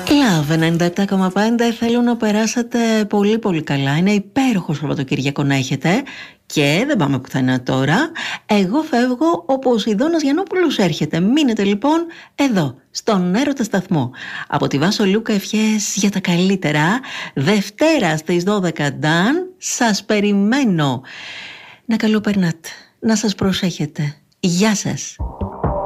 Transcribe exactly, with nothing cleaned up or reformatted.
Love ενενήντα επτά κόμμα πέντε. Θέλω να περάσετε πολύ πολύ καλά. Είναι υπέροχο Σαββατοκύριακο να έχετε. Και δεν πάμε πουθενά τώρα. Εγώ φεύγω, ο Ποσειδώνας Γιαννόπουλος έρχεται. Μείνετε λοιπόν εδώ, στον Έρωτα Σταθμό. Από τη Βάσο Λούκα ευχές για τα καλύτερα. Δευτέρα στις δώδεκα Νταν. Σας περιμένω. Να καλοπερνάτε, να σας προσέχετε. Γεια σας.